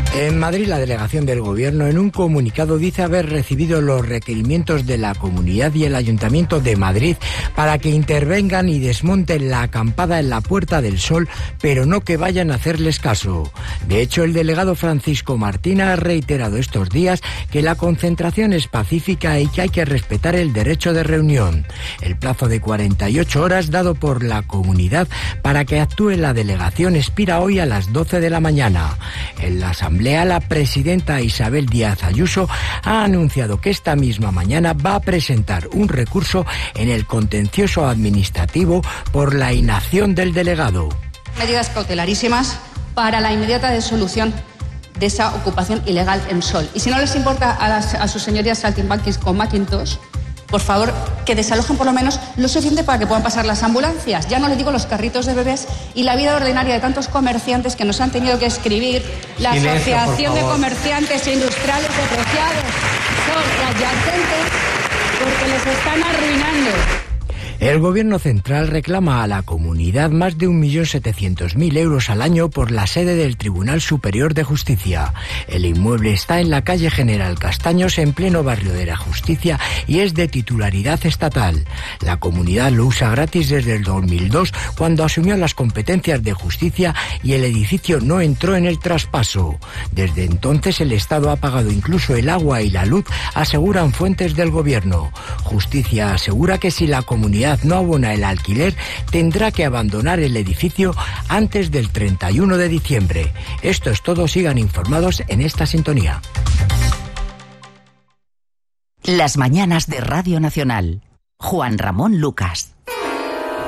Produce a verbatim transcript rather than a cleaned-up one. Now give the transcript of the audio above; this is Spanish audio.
En Madrid, la delegación del Gobierno, en un comunicado, dice haber recibido los requerimientos de la Comunidad y el Ayuntamiento de Madrid para que intervengan y desmonten la acampada en la Puerta del Sol, pero no que vayan a hacerles caso. De hecho, el delegado Francisco Martín ha reiterado estos días que la concentración es pacífica y que hay que respetar el derecho de reunión. El plazo de cuarenta y ocho horas dado por la comunidad para que actúe la delegación expira hoy a las doce de la mañana. En la Asamblea, la presidenta Isabel Díaz Ayuso ha anunciado que esta misma mañana va a presentar un recurso en el contencioso administrativo por la inacción del delegado. Medidas cautelarísimas para la inmediata disolución de esa ocupación ilegal en Sol. Y si no les importa a, las, a sus señorías saltimbanquis con Macintosh, por favor, que desalojen por lo menos lo suficiente para que puedan pasar las ambulancias. Ya no les digo los carritos de bebés y la vida ordinaria de tantos comerciantes que nos han tenido que escribir la Silencio, Asociación de Comerciantes Industriales Depreciados, Sol y adyacentes, porque les están arruinando. El Gobierno central reclama a la comunidad más de un millón setecientos mil euros al año por la sede del Tribunal Superior de Justicia. El inmueble está en la calle General Castaños, en pleno barrio de la Justicia, y es de titularidad estatal. La comunidad lo usa gratis desde el dos mil dos, cuando asumió las competencias de justicia y el edificio no entró en el traspaso. Desde entonces el Estado ha pagado incluso el agua y la luz, aseguran fuentes del Gobierno. Justicia asegura que si la comunidad no abona el alquiler, tendrá que abandonar el edificio antes del treinta y uno de diciembre. Esto es todo, sigan informados en esta sintonía. Las mañanas de Radio Nacional. Juan Ramón Lucas.